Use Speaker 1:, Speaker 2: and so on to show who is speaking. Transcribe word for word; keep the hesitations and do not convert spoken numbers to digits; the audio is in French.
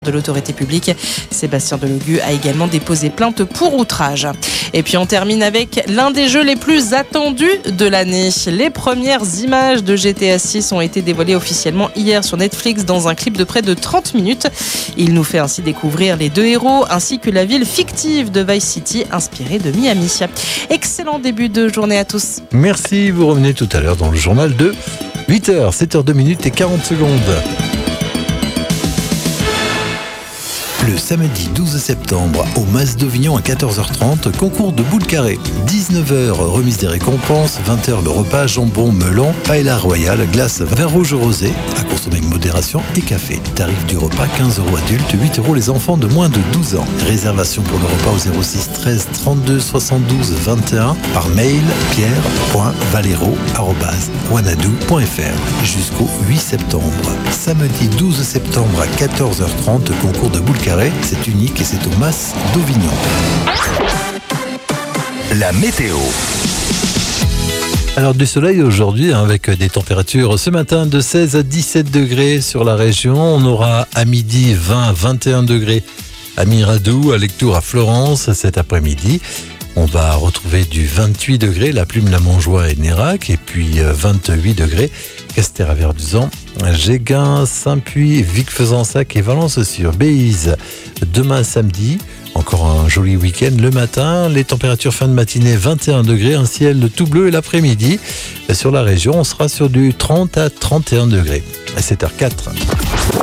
Speaker 1: de l'autorité publique. Sébastien Delogu a également déposé plainte pour outrage. Et puis on termine avec l'un des jeux les plus attendus de l'année. Les premières images de G T A six ont été dévoilées officiellement hier sur Netflix dans un clip de près de trente minutes. Il nous fait ainsi découvrir les deux héros ainsi que la ville fictive de Vice City inspirée de Miami. Excellent début de journée à tous.
Speaker 2: Merci, vous revenez tout à l'heure dans le journal de huit heures, sept heures deux minutes et quarante secondes. Le samedi douze septembre, au Mas d'Auvignon à quatorze heures trente, concours de boules carrées. dix-neuf heures, remise des récompenses. vingt heures, le repas, jambon, melon, paella royale, glace, vin rouge rosé, à consommer avec modération et café. Tarif du repas, quinze euros adultes, huit euros les enfants de moins de douze ans. Réservation pour le repas au zéro six treize trente-deux soixante-douze vingt et un par mail pierre point valero arobase wanadoo point f r jusqu'au huit septembre. Samedi douze septembre à quatorze heures trente, concours de boules carrées. C'est unique et c'est au Mas d'Auvignon.
Speaker 3: La météo.
Speaker 2: Alors du soleil aujourd'hui hein, avec des températures ce matin de seize à dix-sept degrés sur la région. On aura à midi vingt à vingt et un degrés à Miradou, à Lectoure, à Florence cet après-midi. On va retrouver du vingt-huit degrés, la Plume, la Montjoie et Nérac, et puis vingt-huit degrés, Castéra-Verduzan, Géguin, Saint-Puy, Vic-Fezensac et Valence-sur-Béziers. Demain samedi, encore un joli week-end le matin, les températures fin de matinée vingt et un degrés, un ciel tout bleu et l'après-midi. Sur la région, on sera sur du trente à trente et un degrés à sept heures quatre.